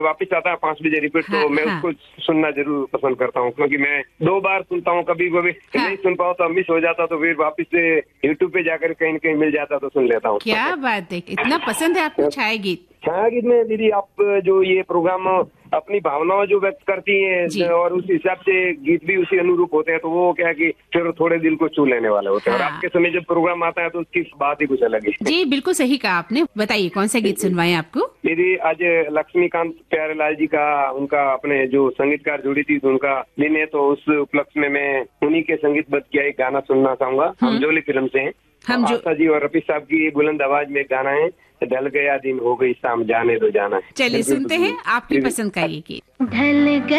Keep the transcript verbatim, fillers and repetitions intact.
वापिस आता है पाँच बजे रिपीट, तो हाँ, मैं हाँ। उसको सुनना जरूर पसंद करता हूँ, क्योंकि मैं दो बार सुनता हूँ, कभी कभी हाँ। नहीं सुन पाऊँ तो मिस हो जाता, तो फिर वापिस से यूट्यूब पे जाकर कहीं न कहीं मिल जाता तो सुन लेता हूँ। क्या बात है, इतना पसंद है आपको छाया गीत? छाया गीत में दीदी आप जो ये प्रोग्राम अपनी भावनाओं जो व्यक्त करती जी। हैं और उस हिसाब से गीत भी उसी अनुरूप होते हैं, तो वो क्या है कि फिर थोड़े दिल को छू लेने वाले होते हैं। और हाँ। आपके समय जब प्रोग्राम आता है तो उसकी बात ही कुछ अलग है। जी बिल्कुल सही कहा आपने। बताइए कौन सा गीत सुनवाएं आपको? दीदी आज लक्ष्मीकांत प्यारेलाल जी का, उनका अपने जो संगीतकार जुड़ी थी, तो उनका दिन है, तो उस उपलक्ष्य में मैं उन्हीं के संगीतबद्ध किया एक गाना सुनना चाहूंगा। हम जोली फिल्म से हैं। हम जो आशा जी और रफी साहब की बुलंद आवाज में एक गाना है, ढल गया दिन हो गई शाम जाने दो जाना है। चलिए बिल्कुल, सुनते हैं बिल्कुल। आपकी पसंद का ये गीत। ढल गया